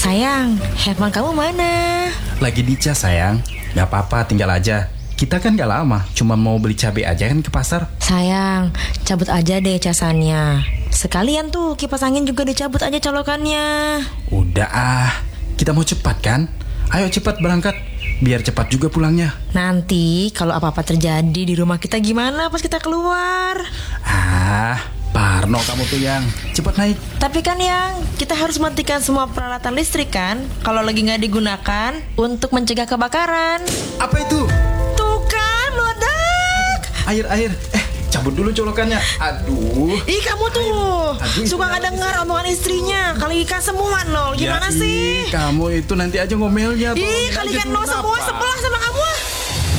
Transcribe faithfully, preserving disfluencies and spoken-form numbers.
Sayang, handphone kamu mana? Lagi dicas sayang. Gak apa-apa, tinggal aja. Kita kan gak lama, cuma mau beli cabai aja kan ke pasar. Sayang, cabut aja deh casannya. Sekalian tuh kipas angin juga dicabut aja colokannya. Udah ah, kita mau cepat kan? Ayo cepat berangkat, biar cepat juga pulangnya. Nanti kalau apa-apa terjadi di rumah kita gimana pas kita keluar? Ah, Parno kamu tuh yang cepat naik. Tapi kan yang kita harus matikan semua peralatan listrik kan kalau lagi nggak digunakan untuk mencegah kebakaran. Apa itu? Tuh kan meledak. Air air. Eh, cabut dulu colokannya. Aduh. Ih kamu tuh Aduh, suka nggak dengar omongan istrinya. Kalikan semua nol. Gimana ya, sih? Ih, kamu itu nanti aja ngomelnya tuh. Ih kalikan nol semua sebelah sama kamu.